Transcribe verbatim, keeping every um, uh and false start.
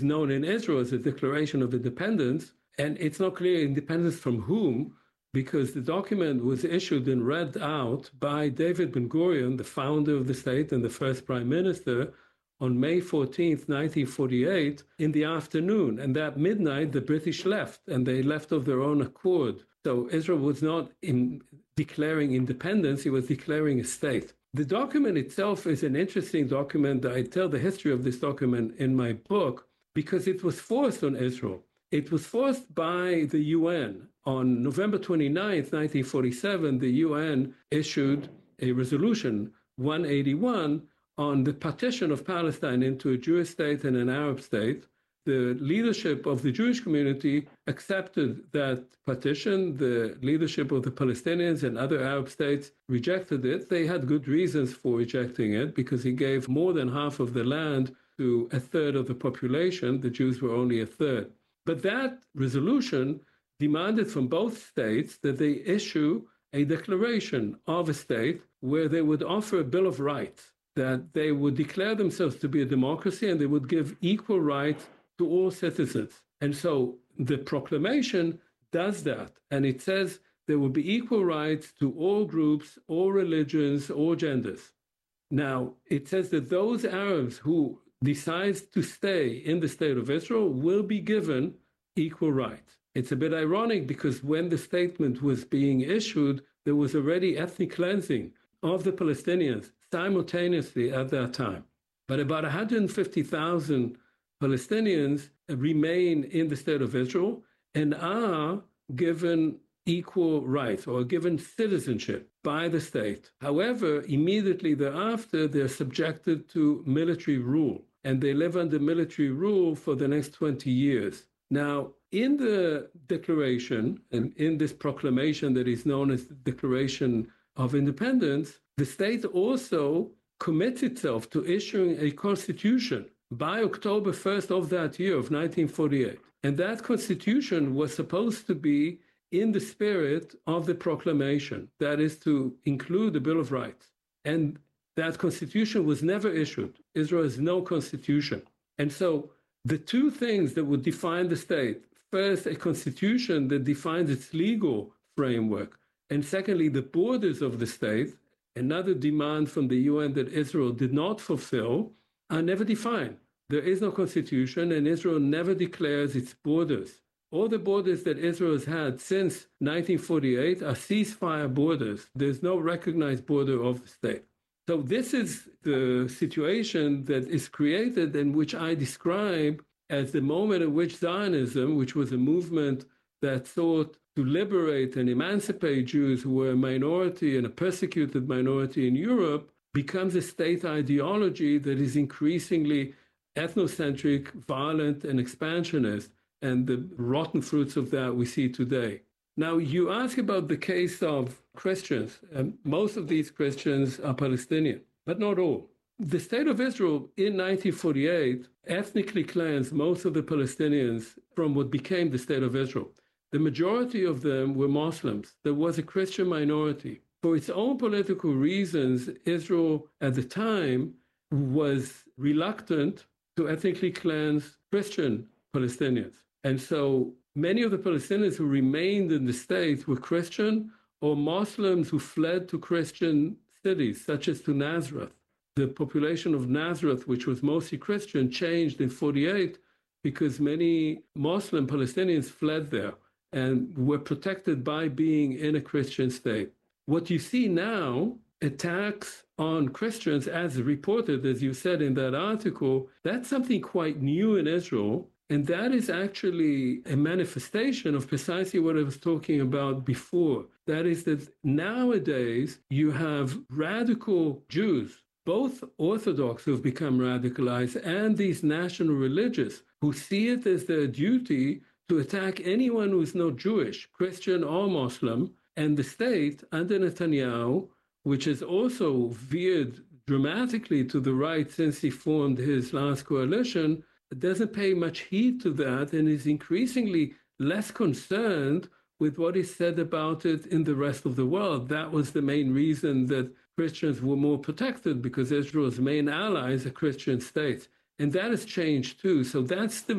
known in Israel as a Declaration of Independence. And it's not clear independence from whom, because the document was issued and read out by David Ben-Gurion, the founder of the state and the first prime minister, on May fourteenth, nineteen forty-eight, in the afternoon. And at midnight, the British left, and they left of their own accord. So Israel was not in declaring independence, it was declaring a state. The document itself is an interesting document. I tell the history of this document in my book because it was forced on Israel. It was forced by the U N. On November twenty-ninth, nineteen forty-seven, the U N issued a resolution, one eighty-one, on the partition of Palestine into a Jewish state and an Arab state. The leadership of the Jewish community accepted that partition. The leadership of the Palestinians and other Arab states rejected it. They had good reasons for rejecting it because it gave more than half of the land to a third of the population. The Jews were only a third. But that resolution demanded from both states that they issue a declaration of a state where they would offer a Bill of Rights, that they would declare themselves to be a democracy and they would give equal rights to all citizens. And so the proclamation does that. And it says there will be equal rights to all groups, all religions, all genders. Now, it says that those Arabs who decide to stay in the state of Israel will be given equal rights. It's a bit ironic because when the statement was being issued, there was already ethnic cleansing of the Palestinians simultaneously at that time. But about one hundred fifty thousand Palestinians remain in the state of Israel and are given equal rights or given citizenship by the state. However, immediately thereafter, they're subjected to military rule, and they live under military rule for the next twenty years. Now, in the declaration and in this proclamation that is known as the Declaration of Independence, the state also commits itself to issuing a constitution by October first of that year of nineteen forty-eight. And that constitution was supposed to be in the spirit of the proclamation, that is to include the Bill of Rights. And that constitution was never issued. Israel has no constitution. And so the two things that would define the state, first, a constitution that defines its legal framework, and secondly, the borders of the state, another demand from the U N that Israel did not fulfill, are never defined. There is no constitution, and Israel never declares its borders. All the borders that Israel has had since nineteen forty-eight are ceasefire borders. There's no recognized border of the state. So this is the situation that is created and which I describe as the moment at which Zionism, which was a movement that sought to liberate and emancipate Jews who were a minority and a persecuted minority in Europe, becomes a state ideology that is increasingly ethnocentric, violent, and expansionist. And the rotten fruits of that we see today. Now, you ask about the case of Christians. And most of these Christians are Palestinian, but not all. The state of Israel in nineteen forty-eight ethnically cleansed most of the Palestinians from what became the state of Israel. The majority of them were Muslims. There was a Christian minority. For its own political reasons, Israel at the time was reluctant to ethnically cleanse Christian Palestinians. And so many of the Palestinians who remained in the state were Christian or Muslims who fled to Christian cities, such as to Nazareth. The population of Nazareth, which was mostly Christian, changed in forty-eight because many Muslim Palestinians fled there and were protected by being in a Christian state. What you see now, attacks on Christians, as reported, as you said in that article, that's something quite new in Israel. And that is actually a manifestation of precisely what I was talking about before. That is that nowadays you have radical Jews, both Orthodox who've become radicalized and these national religious who see it as their duty to attack anyone who's not Jewish, Christian or Muslim. And the state under Netanyahu, which has also veered dramatically to the right since he formed his last coalition, doesn't pay much heed to that and is increasingly less concerned with what is said about it in the rest of the world. That was the main reason that Christians were more protected, because Israel's main allies are Christian states. And that has changed too. So that's the